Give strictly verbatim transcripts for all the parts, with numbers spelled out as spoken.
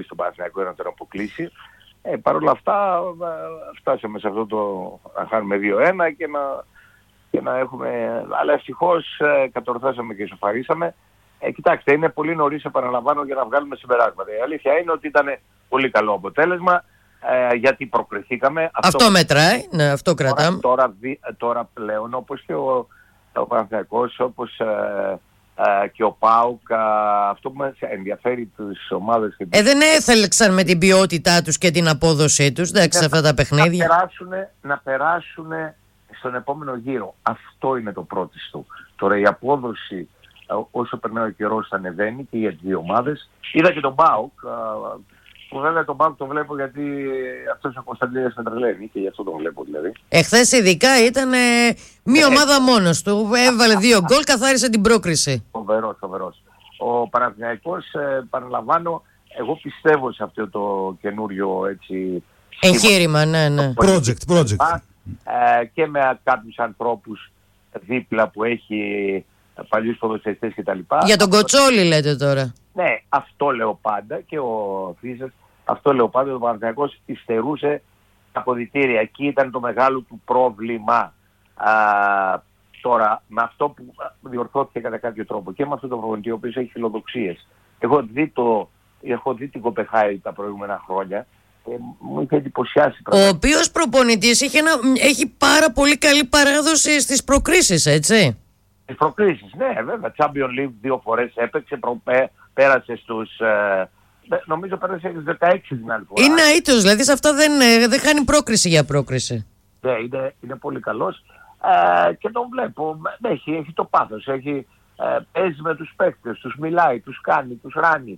στον Παναθηναϊκό να τον αποκλείσει. Ε, Παρ' όλα αυτά φτάσαμε σε αυτό το να χάνουμε δύο ένα και να, και να έχουμε... Αλλά ευτυχώς ε, κατορθώσαμε και ισοφαρίσαμε. Ε, κοιτάξτε, είναι πολύ νωρίς, επαναλαμβάνω, για να βγάλουμε συμπεράσματα. Η αλήθεια είναι ότι ήταν πολύ καλό αποτέλεσμα, ε, γιατί προκριθήκαμε. Αυτό, αυτό μετράει, ναι, αυτό κρατάμε. Τώρα, τώρα, τώρα πλέον, όπως και ο, ο Παναθηναϊκός, όπως ε, ε, και ο ΠΑΟΚ, ε, αυτό που μας ενδιαφέρει τις ομάδες... Και ε, δεν έθελξαν με την ποιότητά τους και την απόδοσή τους, εντάξει, σε αυτά τα παιχνίδια. Να περάσουν, να περάσουν στον επόμενο γύρο. Αυτό είναι το πρώτο του. Τώρα η απόδοση, όσο περνάει ο καιρός, θα ανεβαίνει και για τις δύο ομάδες. Είδα και τον ΠΑΟΚ, που βέβαια τον ΠΑΟΚ το βλέπω γιατί αυτός ο Κωνσταντίνος με τρελαίνει και γι' αυτό τον βλέπω δηλαδή. Εχθές ειδικά ήταν ε, μία ομάδα μόνος του, έβαλε δύο γκολ, καθάρισε την πρόκριση. Φοβερός, φοβερός. Ο Παναθηναϊκός, ε, παραλαμβάνω, εγώ πιστεύω σε αυτό το καινούριο έτσι... εγχείρημα, ναι, ναι. Project, project. Ε, και με κάποιους ανθρώπους δίπλα που έχει παλιούς ποδοσφαιριστές κτλ. Για τον Κοτσόλη λέτε τώρα. Ναι, αυτό λέω πάντα και ο Φίσας, αυτό λέω πάντα, ο Παναθηναϊκός υστερούσε τα αποδυτήρια. Εκεί ήταν το μεγάλο του πρόβλημα. Α, τώρα, με αυτό που διορθώθηκε κατά κάποιο τρόπο και με αυτό το προπονητή, ο οποίος έχει φιλοδοξίες. Έχω δει, το, έχω δει την Κοπεχάη τα προηγούμενα χρόνια και μου είχε εντυπωσιάσει. Ο οποίος προπονητής έχει, ένα, έχει πάρα πολύ καλή παράδοση στις προκρίσεις, έτσι. Τις προκρίσεις, ναι, βέβαια. Champions League δύο φορές έπαιξε, προ, πέ, πέρασε στους... Ε, νομίζω πέρασε στους δεκαέξι την άλλη φορά. Είναι αήτος, δηλαδή σε αυτά δεν, δεν χάνει πρόκριση για πρόκριση. Ναι, είναι, είναι πολύ καλός ε, και τον βλέπω, έχει, έχει το πάθος, έχει, ε, παίζει με τους παίκτες, τους μιλάει, τους κάνει, τους ράνει.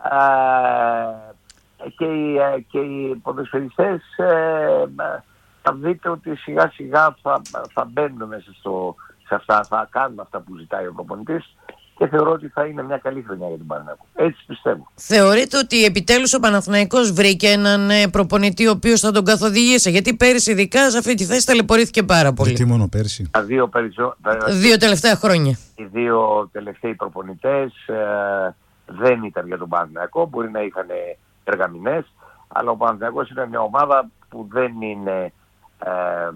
Ε, και, οι, και οι ποδοσφαιριστές ε, θα δείτε ότι σιγά σιγά θα, θα μπαίνουν μέσα στο... σε αυτά, θα κάνουμε αυτά που ζητάει ο προπονητής και θεωρώ ότι θα είναι μια καλή χρονιά για την Παναθηναϊκό. Έτσι πιστεύω. Θεωρείτε ότι επιτέλους ο Παναθηναϊκός βρήκε έναν προπονητή ο οποίος θα τον καθοδηγήσει? Γιατί πέρυσι ειδικά σε αυτή τη θέση ταλαιπωρήθηκε πάρα πολύ. Γιατί μόνο πέρυσι? Τα δύο, περισσο... δύο τελευταία χρόνια. Οι δύο τελευταίοι προπονητές ε, δεν ήταν για τον Παναθηναϊκό, μπορεί να είχαν εργαμηνές, αλλά ο Παναθηναϊκός είναι μια ομάδα που δεν είναι, ε,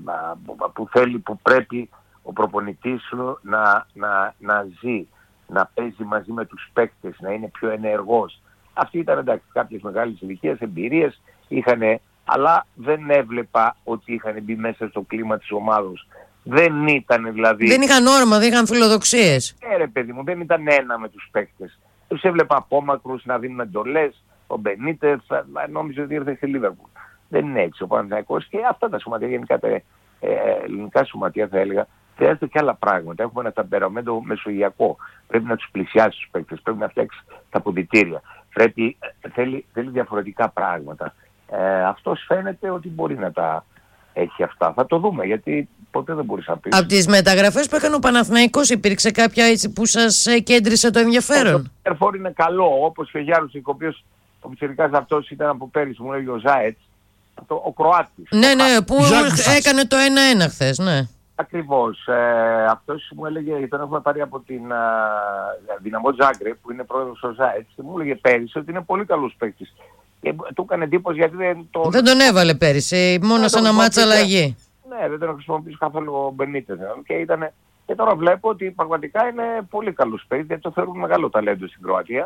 που θέλει, που πρέπει ο προπονητής σου να, να, να ζει, να παίζει μαζί με τους παίκτες, να είναι πιο ενεργός. Αυτοί ήταν εντάξει κάποιες μεγάλες ηλικίες, εμπειρίες είχαν, αλλά δεν έβλεπα ότι είχαν μπει μέσα στο κλίμα της ομάδος. Δεν ήταν δηλαδή... Δεν είχαν όρμα, δεν είχαν φιλοδοξίες. Ναι ρε παιδί μου, δεν ήταν ένα με τους παίκτες. Τους έβλεπα απόμακρους να δίνουν εντολές, ο Μπενίτεφ, νόμιζε ότι ήρθε στη Λίβερπουλ. Δεν είναι έτσι ο Παναθηναϊκός και αυτά τα σωματεία, γενικά τα ε, ελληνικά σωματεία θα έλεγα, χρειάζεται και άλλα πράγματα. Έχουμε ένα ταμπεραμέντο μεσογειακό. Πρέπει να τους πλησιάσει τους παίκτες, πρέπει να φτιάξει τα αποδυτήρια. Πρέπει, θέλει, θέλει διαφορετικά πράγματα. Ε, αυτός φαίνεται ότι μπορεί να τα έχει αυτά. Θα το δούμε, γιατί ποτέ δεν μπορείς να πεις. Από τις μεταγραφές που έκανε ο Παναθηναϊκός υπήρξε κάποια έτσι που σας κέντρισε το ενδιαφέρον? Το Ερφόρ είναι καλό, όπως και ο Γιάννους, ο οποίος ο πιτσιρικάς αυτός ήταν από πέρυσι, μου λέγει ο Ζάετς, ο Κροάτης. Ναι, ναι, που έκανε το ένα ένα χθες, ναι. Ακριβώς. Ε, αυτός μου έλεγε, γιατί τον έχουμε πάρει από την ε, Δυναμό Τζάγκρεπ, που είναι πρόεδρος ο Ζάετς, και μου έλεγε πέρυσι ότι είναι πολύ καλός παίκτης. Και του έκανε εντύπωση γιατί δεν τον... Δεν τον έβαλε πέρυσι, μόνο σε ένα μάτσα αλλαγή. Ναι, δεν τον χρησιμοποιήσει καθόλου ο Μπενίτες. Και, ήτανε... και τώρα βλέπω ότι πραγματικά είναι πολύ καλός παίκτης, γιατί το θεωρούν μεγάλο ταλέντο στην Κροατία.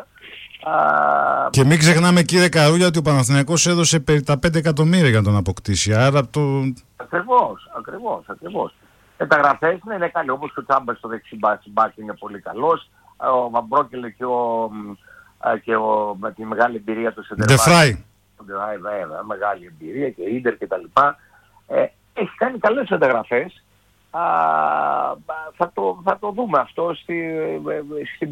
Α... Και μην ξεχνάμε, κύριε Καρούλια, ότι ο Παναθηναϊκός έδωσε περί τα πέντε εκατομμύρια για να τον αποκτήσει. Άρα το... Ακριβώς, ακριβώς, ακριβώς. Μεταγραφές ναι, είναι καλή, όπως και ο Τσάμπας στο δεξιμπάκ είναι πολύ καλός. Ο Βαμπρόκελε και, ο, και ο, με τη μεγάλη εμπειρία του Σεντερβάκ. Ντεφράι. Βέβαια, μεγάλη εμπειρία και Ίντερ και τα λοιπά. Ε, έχει κάνει καλές μεταγραφές. Α, θα, το, θα το δούμε αυτό στη, στην